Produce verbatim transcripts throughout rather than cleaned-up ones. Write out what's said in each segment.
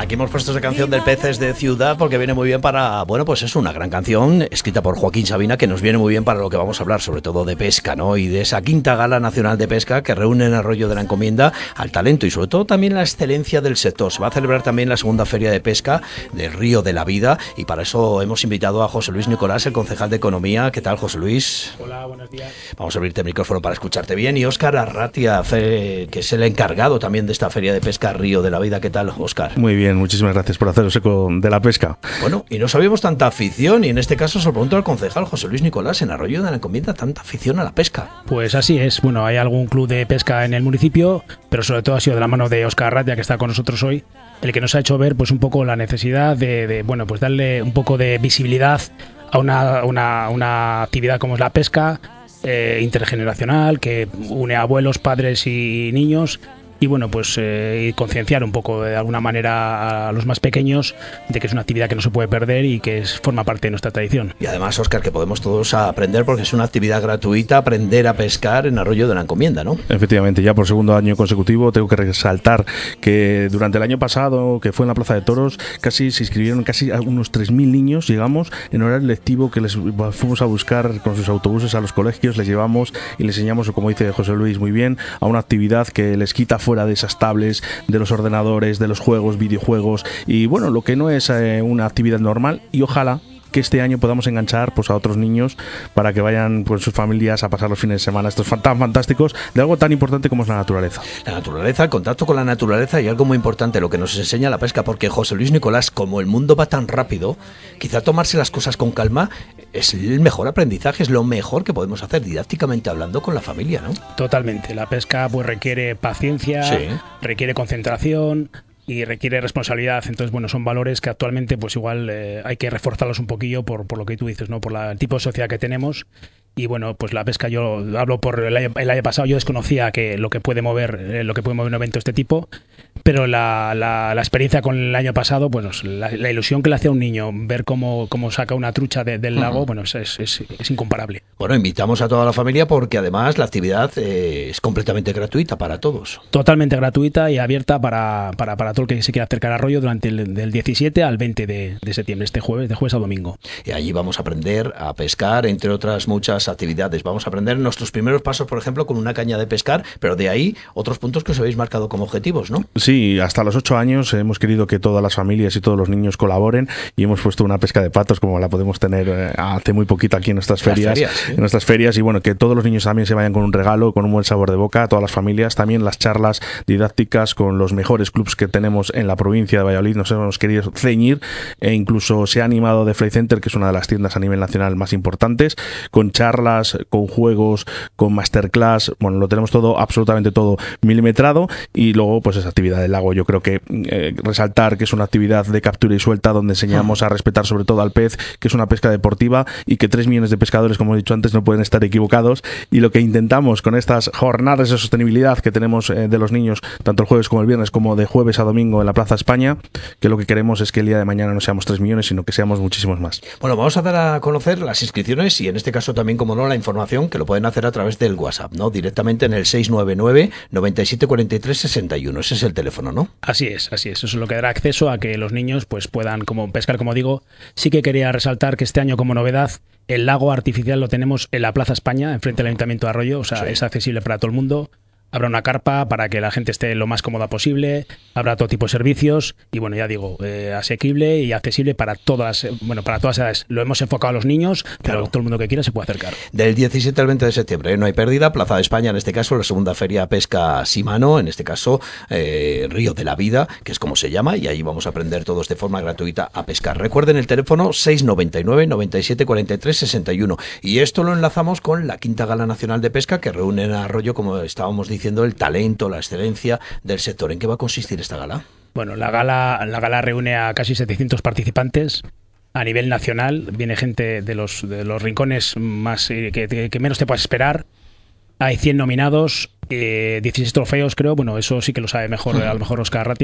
Aquí hemos puesto esa canción del Peces de Ciudad porque viene muy bien para, bueno, pues es una gran canción escrita por Joaquín Sabina que nos viene muy bien para lo que vamos a hablar, sobre todo de pesca, ¿no? Y de esa quinta Gala Nacional de Pesca que reúne en Arroyo de la Encomienda al talento y sobre todo también la excelencia del sector. Se va a celebrar también la segunda feria de pesca del Río de la Vida y para eso hemos invitado a José Luis Nicolás, el concejal de Economía. ¿Qué tal, José Luis? Hola, buenos días. Vamos a abrirte el micrófono para escucharte bien. Y Óscar Arratia, que es el encargado también de esta feria de pesca Río de la Vida. ¿Qué tal, Óscar? Muy bien, muchísimas gracias por haceros eco de la pesca. Bueno, y no sabíamos tanta afición, y en este caso se lo pregunto al concejal José Luis Nicolás, en Arroyo de la Encomienda, tanta afición a la pesca. Pues así es, bueno, hay algún club de pesca en el municipio, pero sobre todo ha sido de la mano de Óscar Arratia, que está con nosotros hoy, el que nos ha hecho ver pues un poco la necesidad de, de bueno, pues darle un poco de visibilidad a una, una, una actividad como es la pesca, eh, intergeneracional, que une a abuelos, padres y niños. Y bueno, pues eh, concienciar un poco de alguna manera a los más pequeños de que es una actividad que no se puede perder y que es, forma parte de nuestra tradición. Y además, Óscar, que podemos todos aprender porque es una actividad gratuita, aprender a pescar en Arroyo de la Encomienda, ¿no? Efectivamente, ya por segundo año consecutivo tengo que resaltar que durante el año pasado, que fue en la Plaza de Toros, casi se inscribieron casi a unos tres mil niños, llegamos, en horario lectivo, que les fuimos a buscar con sus autobuses a los colegios, les llevamos y les enseñamos, como dice José Luis muy bien, a una actividad que les quita fuera fuera de esas tablets, de los ordenadores, de los juegos, videojuegos y bueno, lo que no es eh, una actividad normal y ojalá que este año podamos enganchar pues a otros niños para que vayan pues sus familias a pasar los fines de semana estos tan fantásticos de algo tan importante como es la naturaleza. La naturaleza, el contacto con la naturaleza y algo muy importante, lo que nos enseña la pesca, porque José Luis Nicolás, como el mundo va tan rápido, quizá tomarse las cosas con calma es el mejor aprendizaje, es lo mejor que podemos hacer didácticamente hablando con la familia, ¿no? Totalmente, la pesca pues requiere paciencia, sí. requiere concentración y requiere responsabilidad, entonces bueno, son valores que actualmente pues igual eh, hay que reforzarlos un poquillo por, por lo que tú dices, ¿no? Por la, el tipo de sociedad que tenemos. Y bueno, pues la pesca, yo hablo por el año, el año pasado, yo desconocía que lo que puede mover, eh, lo que puede mover un evento de este tipo, pero la, la, la experiencia con el año pasado, bueno, la, la ilusión que le hacía a un niño ver cómo, cómo saca una trucha de, del lago, uh-huh. bueno, es, es, es, es incomparable. Bueno, invitamos a toda la familia porque además la actividad eh, es completamente gratuita para todos. Totalmente gratuita y abierta para, para, para todo el que se quiera acercar a Arroyo durante el del diecisiete al veinte de, de septiembre, este jueves, de jueves a domingo. Y allí vamos a aprender a pescar, entre otras muchas actividades. Vamos a aprender nuestros primeros pasos, por ejemplo, con una caña de pescar, pero de ahí otros puntos que os habéis marcado como objetivos, ¿no? Sí, hasta los ocho años hemos querido que todas las familias y todos los niños colaboren y hemos puesto una pesca de patos como la podemos tener eh, hace muy poquito aquí en nuestras ferias, ferias ¿sí? en nuestras ferias y bueno, que todos los niños también se vayan con un regalo, con un buen sabor de boca, todas las familias, también las charlas didácticas con los mejores clubs que tenemos en la provincia de Valladolid, nos hemos querido ceñir e incluso se ha animado de Fly Center, que es una de las tiendas a nivel nacional más importantes, con charlas, con juegos, con masterclass, bueno, lo tenemos todo, absolutamente todo milimetrado y luego pues esa actividad del lago, yo creo que eh, resaltar que es una actividad de captura y suelta donde enseñamos a respetar sobre todo al pez, que es una pesca deportiva y que tres millones de pescadores, como he dicho antes, no pueden estar equivocados y lo que intentamos con estas jornadas de sostenibilidad que tenemos eh, de los niños, tanto el jueves como el viernes, como de jueves a domingo en la Plaza España, que lo que queremos es que el día de mañana no seamos tres millones, sino que seamos muchísimos más. Bueno, vamos a dar a conocer las inscripciones y en este caso también, como no, la información que lo pueden hacer a través del WhatsApp, ¿no? Directamente en el seis nueve nueve, noventa y siete, cuarenta y tres, sesenta y uno. Ese es el teléfono, ¿no? Así es, así es. Eso es lo que dará acceso a que los niños pues puedan como pescar, como digo. Sí que quería resaltar que este año como novedad el lago artificial lo tenemos en la Plaza España, enfrente del Ayuntamiento de Arroyo, o sea, sí. es accesible para todo el mundo. Habrá una carpa para que la gente esté lo más cómoda posible, habrá todo tipo de servicios y bueno, ya digo, eh, asequible y accesible para todas, eh, bueno, para todas edades. Lo hemos enfocado a los niños, claro. pero todo el mundo que quiera se puede acercar. Del diecisiete al veinte de septiembre, ¿eh? No hay pérdida, Plaza de España, en este caso la segunda feria pesca Simano, en este caso eh, Río de la Vida, que es como se llama, y ahí vamos a aprender todos de forma gratuita a pescar. Recuerden el teléfono seis nueve nueve, noventa y siete, cuarenta y tres, sesenta y uno. Y esto lo enlazamos con la quinta Gala Nacional de Pesca que reúne en Arroyo, como estábamos diciendo, el talento, la excelencia del sector. ¿En qué va a consistir esta gala? Bueno, la gala, la gala reúne a casi setecientos participantes a nivel nacional. Viene gente de los, de los rincones más eh, que, que menos te puedas esperar. Hay cien nominados, eh, dieciséis trofeos, creo. Bueno, eso sí que lo sabe mejor, uh-huh. a lo mejor Óscar Arratia.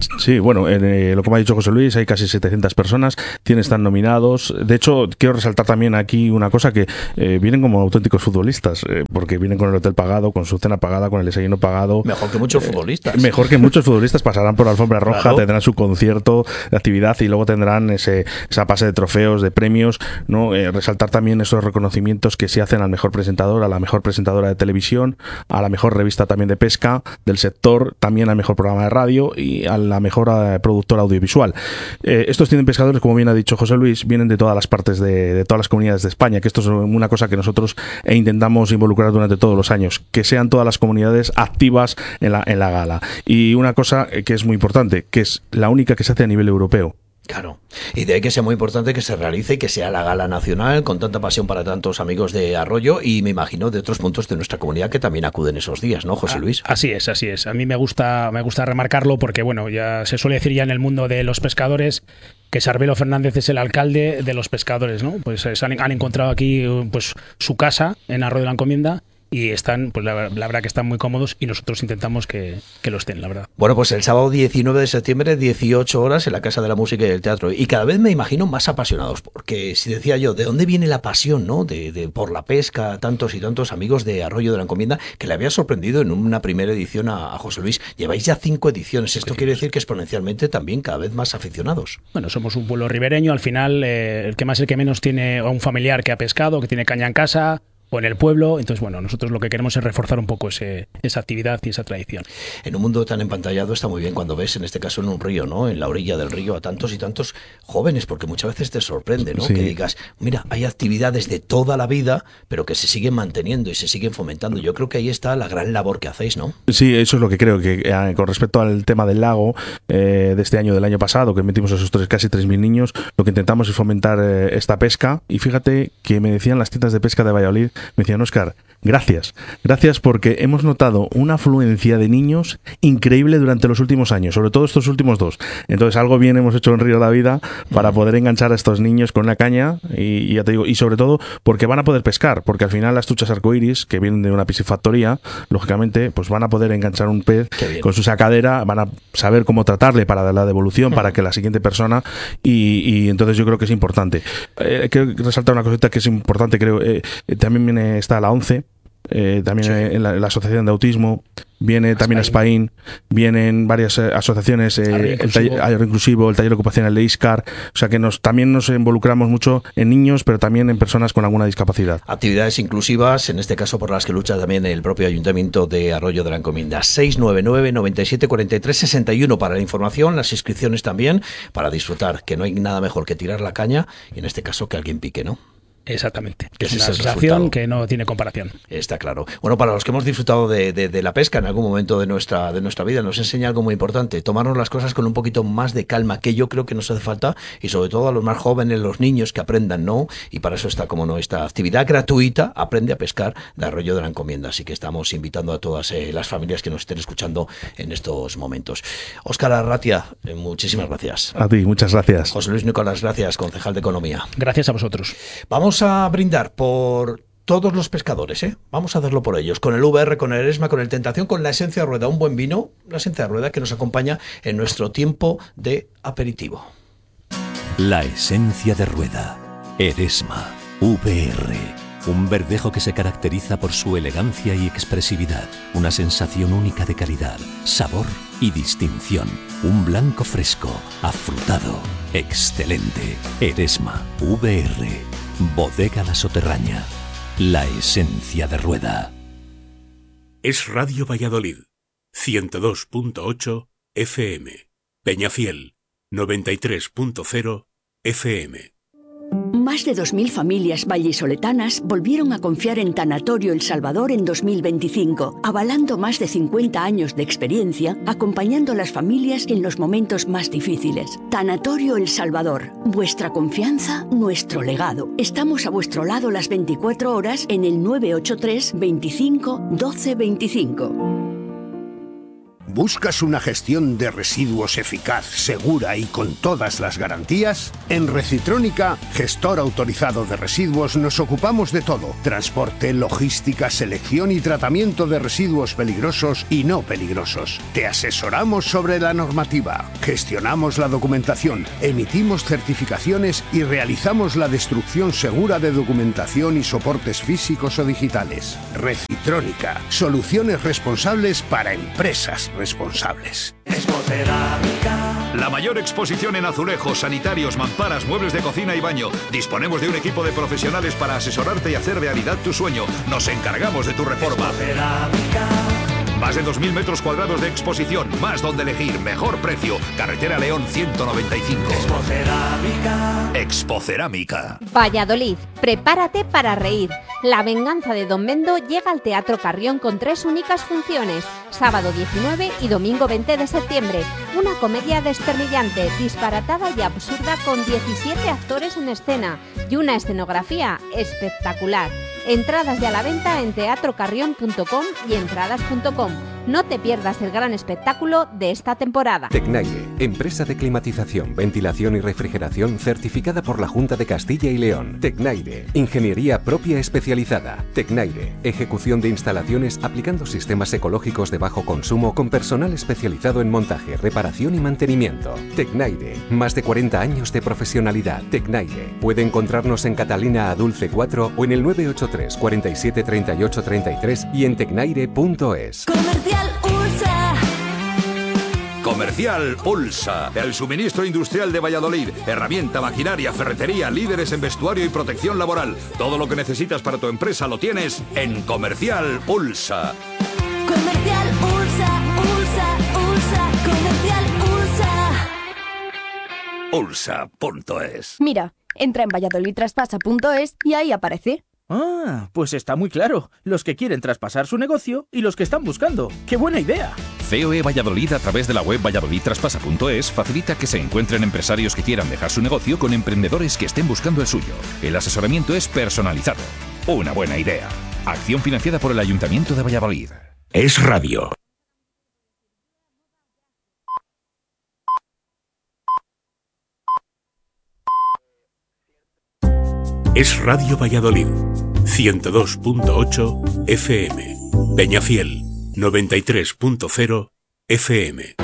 Sí, bueno, en, eh, lo que me ha dicho José Luis, hay casi setecientas personas, cien están nominados. De hecho, quiero resaltar también aquí una cosa, que eh, vienen como auténticos futbolistas, eh, porque vienen con el hotel pagado, con su cena pagada, con el desayuno pagado. Mejor que muchos eh, futbolistas. Mejor que muchos futbolistas, pasarán por la alfombra roja, claro. Tendrán su concierto de actividad y luego tendrán ese esa pase de trofeos, de premios, ¿no? Eh, resaltar también esos reconocimientos que se hacen al mejor presentador, a la mejor presentadora de televisión, a la mejor revista también de pesca del sector, también al mejor programa de radio y a la mejor uh, productora audiovisual. Eh, estos tienen pescadores, como bien ha dicho José Luis, vienen de todas las partes de, de todas las comunidades de España, que esto es una cosa que nosotros eh, intentamos involucrar durante todos los años, que sean todas las comunidades activas en la, en la gala. Y una cosa que es muy importante, que es la única que se hace a nivel europeo. Claro, y de ahí que sea muy importante que se realice y que sea la gala nacional con tanta pasión para tantos amigos de Arroyo y me imagino de otros puntos de nuestra comunidad que también acuden esos días, ¿no, José Luis? Así es, así es. A mí me gusta, me gusta remarcarlo porque, bueno, ya se suele decir ya en el mundo de los pescadores que Sarbelo Fernández es el alcalde de los pescadores, ¿no? Pues eh, han, han encontrado aquí pues su casa en Arroyo de la Encomienda. Y están, pues la, la verdad que están muy cómodos y nosotros intentamos que, que lo estén, la verdad. Bueno, pues el sábado diecinueve de septiembre, dieciocho horas, en la Casa de la Música y del Teatro. Y cada vez me imagino más apasionados, porque si decía yo, ¿de dónde viene la pasión, no? De, de por la pesca, tantos y tantos amigos de Arroyo de la Encomienda, que le había sorprendido en una primera edición a, a José Luis. Lleváis ya cinco ediciones. Esto quiere decir que exponencialmente también cada vez más aficionados. Bueno, somos un pueblo ribereño. Al final, eh, el que más, el que menos tiene a un familiar que ha pescado, que tiene caña en casa o en el pueblo. Entonces, bueno, nosotros lo que queremos es reforzar un poco ese, esa actividad y esa tradición. En un mundo tan empantallado está muy bien cuando ves, en este caso en un río, ¿no? En la orilla del río, a tantos y tantos jóvenes, porque muchas veces te sorprende, ¿no? Sí. Que digas, mira, hay actividades de toda la vida, pero que se siguen manteniendo y se siguen fomentando. Yo creo que ahí está la gran labor que hacéis, ¿no? Sí, eso es lo que creo, que eh, con respecto al tema del lago, eh, de este año, del año pasado, que metimos a esos tres, casi tres mil niños, lo que intentamos es fomentar eh, esta pesca. Y fíjate que me decían las tiendas de pesca de Valladolid, me decían, Óscar, gracias, gracias porque hemos notado una afluencia de niños increíble durante los últimos años, sobre todo estos últimos dos. Entonces algo bien hemos hecho en Río de la Vida para poder enganchar a estos niños con una caña y, y ya te digo, y sobre todo porque van a poder pescar, porque al final las truchas arcoiris, que vienen de una piscifactoría, lógicamente, pues van a poder enganchar un pez con su sacadera, van a saber cómo tratarle para la devolución, para que la siguiente persona, y, y entonces yo creo que es importante. Eh, quiero resaltar una cosita que es importante, creo, eh, también viene está la ONCE, eh, también sí. en, la, en la Asociación de Autismo, viene también a Spain, vienen varias eh, asociaciones, eh, el taller inclusivo, el taller ocupacional de ISCAR, o sea que nos también nos involucramos mucho en niños, pero también en personas con alguna discapacidad. Actividades inclusivas, en este caso por las que lucha también el propio Ayuntamiento de Arroyo de la Encomienda. seis nueve nueve, noventa y siete, cuarenta y tres, sesenta y uno para la información, las inscripciones también, para disfrutar, que no hay nada mejor que tirar la caña y en este caso que alguien pique, ¿no? Exactamente. Que es una sensación que no tiene comparación. Está claro. Bueno, para los que hemos disfrutado de, de, de la pesca en algún momento de nuestra, de nuestra vida, nos enseña algo muy importante, tomarnos las cosas con un poquito más de calma, que yo creo que nos hace falta, y sobre todo a los más jóvenes, los niños, que aprendan, ¿no? Y para eso está, como no, esta actividad gratuita, Aprende a Pescar, de Arroyo de la Encomienda. Así que estamos invitando a todas eh, las familias que nos estén escuchando en estos momentos. Óscar Arratia, eh, muchísimas gracias. A ti, muchas gracias. José Luis Nicolás, gracias, concejal de Economía. Gracias a vosotros. Vamos a brindar por todos los pescadores, ¿eh? Vamos a hacerlo por ellos, con el V R, con el Eresma, con el Tentación, con la Esencia de Rueda, un buen vino, la Esencia de Rueda que nos acompaña en nuestro tiempo de aperitivo. La Esencia de Rueda, Eresma, V R, un verdejo que se caracteriza por su elegancia y expresividad, una sensación única de calidad, sabor y distinción, un blanco fresco, afrutado, excelente, Eresma, V R, Bodega La Soterraña, la Esencia de Rueda. Es Radio Valladolid, ciento dos punto ocho F M, Peñafiel, noventa y tres punto cero F M. Más de dos mil familias vallisoletanas volvieron a confiar en Tanatorio El Salvador en dos mil veinticinco, avalando más de cincuenta años de experiencia, acompañando a las familias en los momentos más difíciles. Tanatorio El Salvador, vuestra confianza, nuestro legado. Estamos a vuestro lado las veinticuatro horas en el nueve ocho tres, veinticinco, doce veinticinco. ¿Buscas una gestión de residuos eficaz, segura y con todas las garantías? En Recitrónica, gestor autorizado de residuos, nos ocupamos de todo: transporte, logística, selección y tratamiento de residuos peligrosos y no peligrosos. Te asesoramos sobre la normativa, gestionamos la documentación, emitimos certificaciones y realizamos la destrucción segura de documentación y soportes físicos o digitales. Recitrónica, soluciones responsables para empresas responsables. La mayor exposición en azulejos, sanitarios, mamparas, muebles de cocina y baño. Disponemos de un equipo de profesionales para asesorarte y hacer realidad tu sueño. Nos encargamos de tu reforma. Más de dos mil metros cuadrados de exposición, más donde elegir, mejor precio. Carretera León ciento noventa y cinco. Expocerámica. Expocerámica. Valladolid, prepárate para reír. La venganza de Don Mendo llega al Teatro Carrión con tres únicas funciones: sábado diecinueve y domingo veinte de septiembre. Una comedia desternillante, disparatada y absurda con diecisiete actores en escena y una escenografía espectacular. Entradas ya a la venta en teatro carrión punto com y entradas punto com. No te pierdas el gran espectáculo de esta temporada. Tecnaire, empresa de climatización, ventilación y refrigeración certificada por la Junta de Castilla y León. Tecnaire, ingeniería propia especializada. Tecnaire, ejecución de instalaciones aplicando sistemas ecológicos de bajo consumo con personal especializado en montaje, reparación y mantenimiento. Tecnaire, más de cuarenta años de profesionalidad. Tecnaire, puede encontrarnos en Catalina a Dulce cuatro o en el nueve ocho tres, cuarenta y siete, treinta y ocho, treinta y tres y en tecnaire punto es. Comercial Ulsa. Comercial Ulsa, el suministro industrial de Valladolid. Herramienta, maquinaria, ferretería, líderes en vestuario y protección laboral. Todo lo que necesitas para tu empresa lo tienes en Comercial Ulsa. Comercial Ulsa, Ulsa, Ulsa, Comercial Ulsa. Ulsa punto es. Mira, entra en valladolid traspasa punto es y ahí aparece. Ah, pues está muy claro. Los que quieren traspasar su negocio y los que están buscando. ¡Qué buena idea! C O E Valladolid, a través de la web valladolid traspasa punto es, facilita que se encuentren empresarios que quieran dejar su negocio con emprendedores que estén buscando el suyo. El asesoramiento es personalizado. Una buena idea. Acción financiada por el Ayuntamiento de Valladolid. Es radio. Es Radio Valladolid, ciento dos punto ocho F M. Peñafiel, noventa y tres punto cero F M.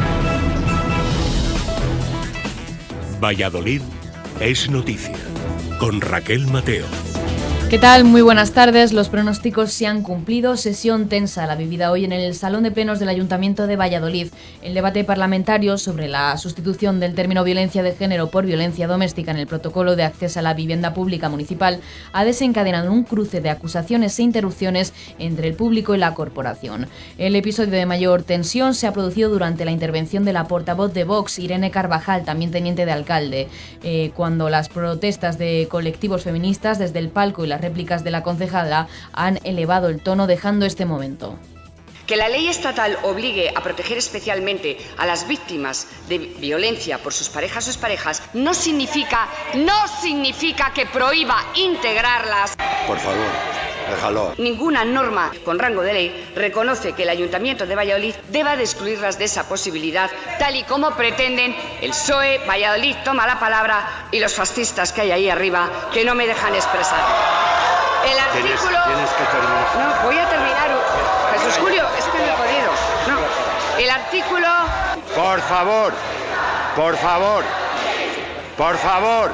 Valladolid es noticia, con Raquel Mateo. ¿Qué tal? Muy buenas tardes. Los pronósticos se han cumplido. Sesión tensa la vivida hoy en el Salón de Plenos del Ayuntamiento de Valladolid. El debate parlamentario sobre la sustitución del término violencia de género por violencia doméstica en el protocolo de acceso a la vivienda pública municipal ha desencadenado un cruce de acusaciones e interrupciones entre el público y la corporación. El episodio de mayor tensión se ha producido durante la intervención de la portavoz de Vox, Irene Carvajal, también teniente de alcalde, eh, cuando las protestas de colectivos feministas desde el palco y la réplicas de la concejala han elevado el tono, dejando este momento. Que la ley estatal obligue a proteger especialmente a las víctimas de violencia por sus parejas o exparejas no significa, no significa que prohíba integrarlas. Por favor, déjalo. Ninguna norma con rango de ley reconoce que el Ayuntamiento de Valladolid deba de excluirlas de esa posibilidad, tal y como pretenden el P S O E, Valladolid Toma la Palabra y los fascistas que hay ahí arriba que no me dejan expresar. El artículo... Tienes, tienes que terminar. No, voy a terminar. Jesús Julio, es que no he podido. No. El artículo... Por favor, por favor, por favor.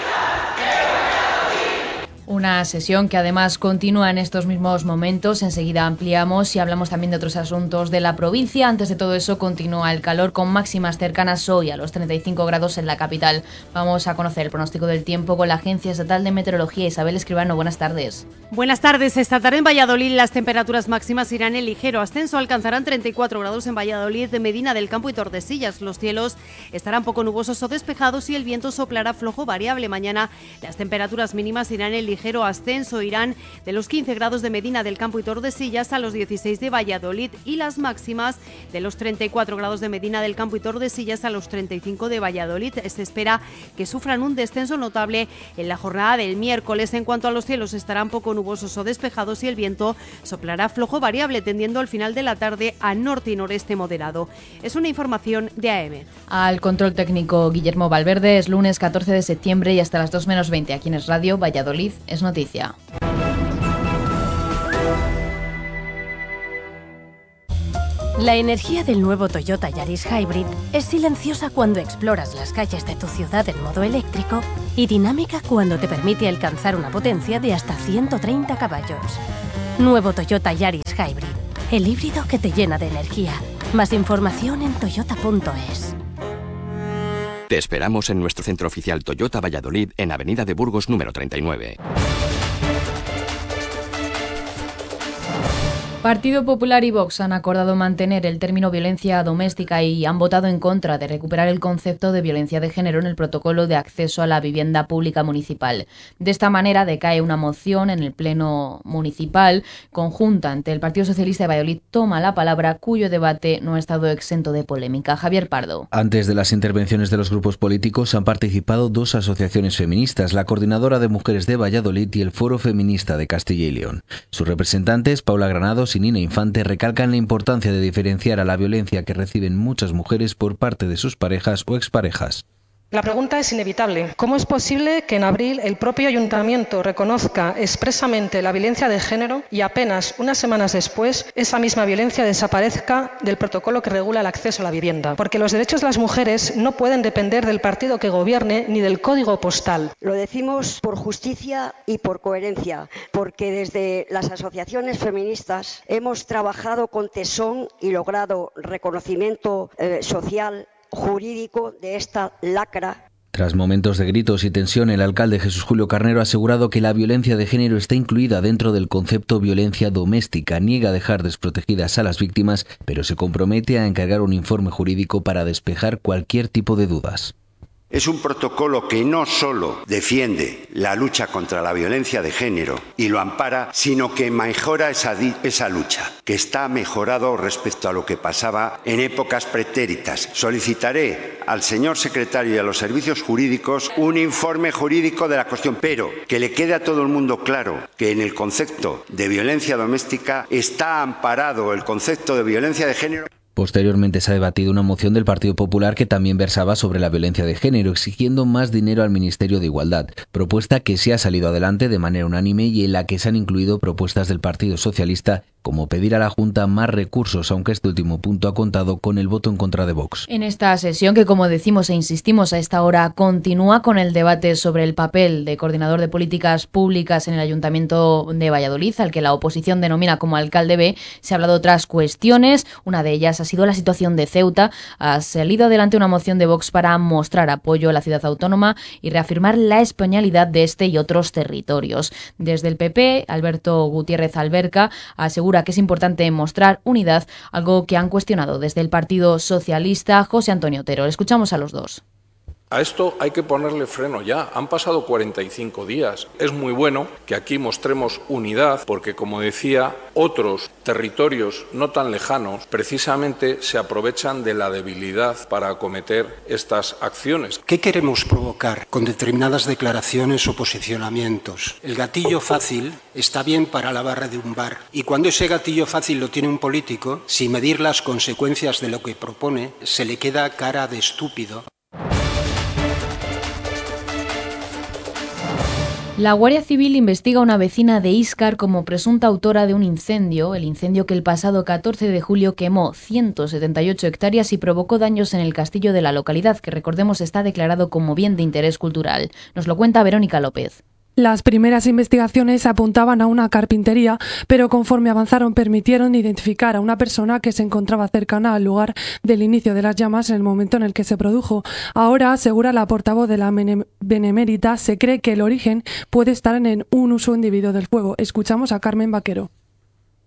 Una sesión que además continúa en estos mismos momentos. Enseguida ampliamos y hablamos también de otros asuntos de la provincia. Antes de todo eso, continúa el calor con máximas cercanas hoy a los treinta y cinco grados en la capital. Vamos a conocer el pronóstico del tiempo con la Agencia Estatal de Meteorología. Isabel Escribano, buenas tardes. Buenas tardes. Esta tarde en Valladolid las temperaturas máximas irán en ligero ascenso. Alcanzarán treinta y cuatro grados en Valladolid, de Medina del Campo y Tordesillas. Los cielos estarán poco nubosos o despejados y el viento soplará flojo variable. Mañana las temperaturas mínimas irán en ligero ligero ascenso. Irán de los quince grados de Medina del Campo y Tordesillas a los dieciséis de Valladolid y las máximas de los treinta y cuatro grados de Medina del Campo y Tordesillas a los treinta y cinco de Valladolid. Se espera que sufran un descenso notable en la jornada del miércoles. En cuanto a los cielos, estarán poco nubosos o despejados y el viento soplará flojo variable, tendiendo al final de la tarde a norte y noreste moderado. Es una información de A M. Al control técnico Guillermo Valverde. Es lunes catorce de septiembre y hasta las dos menos veinte aquí en Es Radio, Valladolid es noticia. La energía del nuevo Toyota Yaris Hybrid es silenciosa cuando exploras las calles de tu ciudad en modo eléctrico y dinámica cuando te permite alcanzar una potencia de hasta ciento treinta caballos. Nuevo Toyota Yaris Hybrid, el híbrido que te llena de energía. Más información en toyota punto es. Te esperamos en nuestro centro oficial Toyota Valladolid en Avenida de Burgos número treinta y nueve. Partido Popular y Vox han acordado mantener el término violencia doméstica y han votado en contra de recuperar el concepto de violencia de género en el protocolo de acceso a la vivienda pública municipal. De esta manera decae una moción en el Pleno Municipal conjunta ante el Partido Socialista de Valladolid toma la palabra, cuyo debate no ha estado exento de polémica. Javier Pardo. Antes de las intervenciones de los grupos políticos han participado dos asociaciones feministas, la Coordinadora de Mujeres de Valladolid y el Foro Feminista de Castilla y León. Sus representantes, Paula Granados y Nina Infante, recalcan la importancia de diferenciar a la violencia que reciben muchas mujeres por parte de sus parejas o exparejas. La pregunta es inevitable. ¿Cómo es posible que en abril el propio ayuntamiento reconozca expresamente la violencia de género y apenas unas semanas después esa misma violencia desaparezca del protocolo que regula el acceso a la vivienda? Porque los derechos de las mujeres no pueden depender del partido que gobierne ni del código postal. Lo decimos por justicia y por coherencia, porque desde las asociaciones feministas hemos trabajado con tesón y logrado reconocimiento eh, social, jurídico de esta lacra. Tras momentos de gritos y tensión, el alcalde Jesús Julio Carnero ha asegurado que la violencia de género está incluida dentro del concepto violencia doméstica. Niega dejar desprotegidas a las víctimas, pero se compromete a encargar un informe jurídico para despejar cualquier tipo de dudas. Es un protocolo que no solo defiende la lucha contra la violencia de género y lo ampara, sino que mejora esa, esa lucha, que está mejorado respecto a lo que pasaba en épocas pretéritas. Solicitaré al señor secretario y a los servicios jurídicos un informe jurídico de la cuestión, pero que le quede a todo el mundo claro que en el concepto de violencia doméstica está amparado el concepto de violencia de género. Posteriormente se ha debatido una moción del Partido Popular que también versaba sobre la violencia de género, exigiendo más dinero al Ministerio de Igualdad, propuesta que se ha salido adelante de manera unánime y en la que se han incluido propuestas del Partido Socialista, como pedir a la Junta más recursos, aunque este último punto ha contado con el voto en contra de Vox. En esta sesión, que como decimos e insistimos a esta hora, continúa con el debate sobre el papel de coordinador de políticas públicas en el Ayuntamiento de Valladolid, al que la oposición denomina como alcalde B, se ha hablado de otras cuestiones. Una de ellas ha sido la situación de Ceuta. Ha salido adelante una moción de Vox para mostrar apoyo a la ciudad autónoma y reafirmar la españolidad de este y otros territorios. Desde el P P, Alberto Gutiérrez Alberca asegura que es importante mostrar unidad, algo que han cuestionado desde el Partido Socialista José Antonio Otero. Escuchamos a los dos. A esto hay que ponerle freno ya. Han pasado cuarenta y cinco días. Es muy bueno que aquí mostremos unidad porque, como decía, otros territorios no tan lejanos precisamente se aprovechan de la debilidad para acometer estas acciones. ¿Qué queremos provocar con determinadas declaraciones o posicionamientos? El gatillo fácil está bien para la barra de un bar y cuando ese gatillo fácil lo tiene un político, sin medir las consecuencias de lo que propone, se le queda cara de estúpido. La Guardia Civil investiga a una vecina de Íscar como presunta autora de un incendio, el incendio que el pasado catorce de julio quemó ciento setenta y ocho hectáreas y provocó daños en el castillo de la localidad, que recordemos está declarado como bien de interés cultural. Nos lo cuenta Verónica López. Las primeras investigaciones apuntaban a una carpintería, pero conforme avanzaron permitieron identificar a una persona que se encontraba cercana al lugar del inicio de las llamas en el momento en el que se produjo. Ahora, asegura la portavoz de la Benemérita, se cree que el origen puede estar en un uso indebido del fuego. Escuchamos a Carmen Vaquero.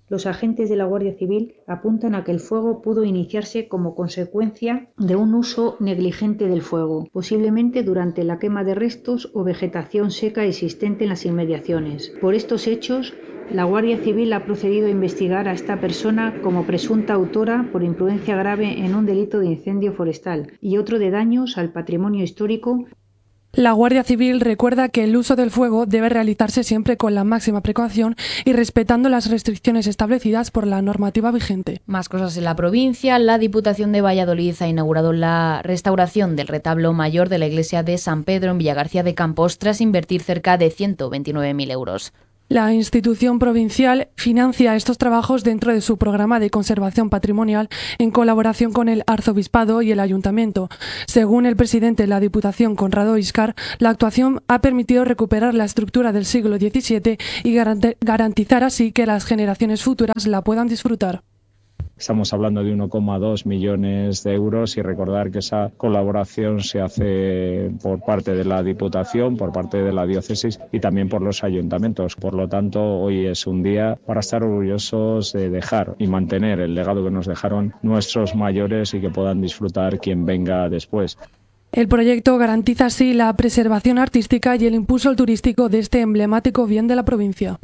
Los agentes de la Guardia Civil apuntan a que el fuego pudo iniciarse como consecuencia de un uso negligente del fuego, posiblemente durante la quema de restos o vegetación seca existente en las inmediaciones. Por estos hechos, la Guardia Civil ha procedido a investigar a esta persona como presunta autora por imprudencia grave en un delito de incendio forestal y otro de daños al patrimonio histórico. La Guardia Civil recuerda que el uso del fuego debe realizarse siempre con la máxima precaución y respetando las restricciones establecidas por la normativa vigente. Más cosas en la provincia. La Diputación de Valladolid ha inaugurado la restauración del retablo mayor de la iglesia de San Pedro en Villagarcía de Campos tras invertir cerca de ciento veintinueve mil euros. La institución provincial financia estos trabajos dentro de su programa de conservación patrimonial en colaboración con el Arzobispado y el Ayuntamiento. Según el presidente de la Diputación, Conrado Iscar, la actuación ha permitido recuperar la estructura del siglo diecisiete y garantizar así que las generaciones futuras la puedan disfrutar. Estamos hablando de uno coma dos millones de euros y recordar que esa colaboración se hace por parte de la Diputación, por parte de la Diócesis y también por los ayuntamientos. Por lo tanto, hoy es un día para estar orgullosos de dejar y mantener el legado que nos dejaron nuestros mayores y que puedan disfrutar quien venga después. El proyecto garantiza así la preservación artística y el impulso turístico de este emblemático bien de la provincia.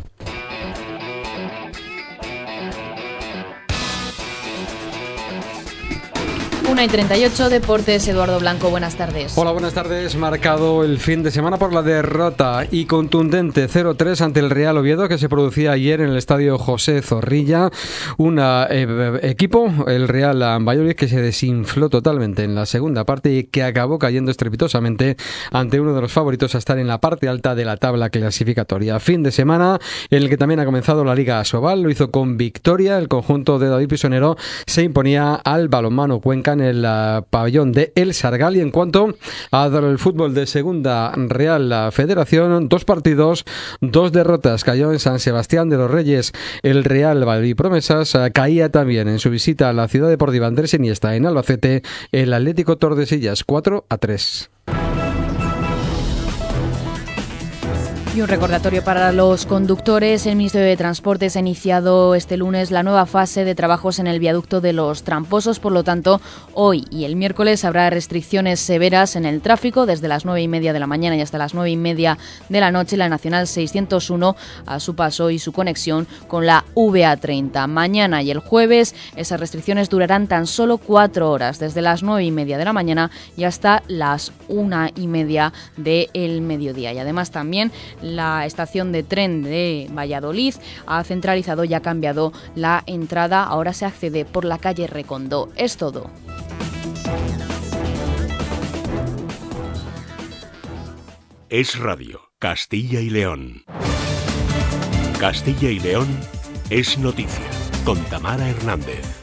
una y treinta y ocho, Deportes, Eduardo Blanco, buenas tardes. Hola, buenas tardes. Marcado el fin de semana por la derrota y contundente cero tres ante el Real Oviedo que se producía ayer en el estadio José Zorrilla. Un eh, equipo, el Real Valladolid, que se desinfló totalmente en la segunda parte y que acabó cayendo estrepitosamente ante uno de los favoritos a estar en la parte alta de la tabla clasificatoria. Fin de semana en el que también ha comenzado la Liga Asobal. Lo hizo con victoria. El conjunto de David Pisonero se imponía al Balonmano Cuenca en el uh, pabellón de El Sargal. Y en cuanto al fútbol de Segunda Real Federación, dos partidos, dos derrotas. Cayó en San Sebastián de los Reyes el Real Valladolid Promesas. Uh, caía también en su visita a la ciudad deportiva Andrés Iniesta en Albacete el Atlético Tordesillas cuatro a tres. Y un recordatorio para los conductores. El Ministerio de Transportes ha iniciado este lunes la nueva fase de trabajos en el viaducto de los Tramposos. Por lo tanto, hoy y el miércoles habrá restricciones severas en el tráfico desde las nueve y media de la mañana y hasta las nueve y media de la noche. La Nacional seiscientos uno a su paso y su conexión con la V A treinta. Mañana y el jueves esas restricciones durarán tan solo cuatro horas, desde las nueve y media de la mañana y hasta las una y media del mediodía. Y además también la estación de tren de Valladolid ha centralizado y ha cambiado la entrada. Ahora se accede por la calle Recondo. Es todo. Es Radio, Castilla y León. Castilla y León es noticia, con Tamara Hernández.